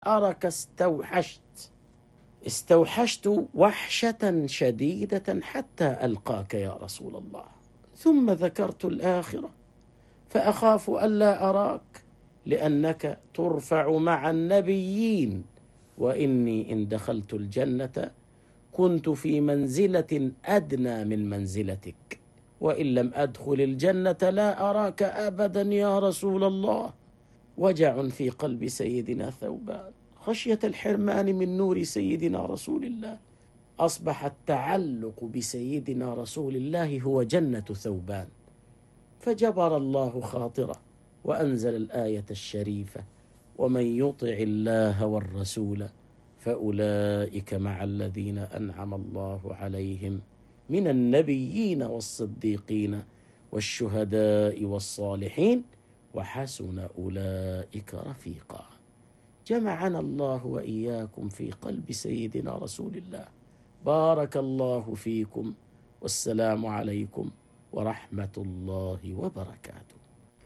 أرك استوحشت وحشة شديدة حتى ألقاك يا رسول الله، ثم ذكرت الآخرة فأخاف ألا أراك لأنك ترفع مع النبيين، وإني إن دخلت الجنة كنت في منزلة أدنى من منزلتك، وإن لم أدخل الجنة لا أراك أبدا يا رسول الله. وجع في قلب سيدنا ثوبان خشية الحرمان من نور سيدنا رسول الله. أصبح التعلق بسيدنا رسول الله هو جنة ثوبان، فجبر الله خاطره وأنزل الآية الشريفة: ومن يطع الله والرسول فأولئك مع الذين أنعم الله عليهم من النبيين والصديقين والشهداء والصالحين وحسن أولئك رفيقا. جمعنا الله وإياكم في قلب سيدنا رسول الله. بارك الله فيكم، والسلام عليكم ورحمة الله وبركاته.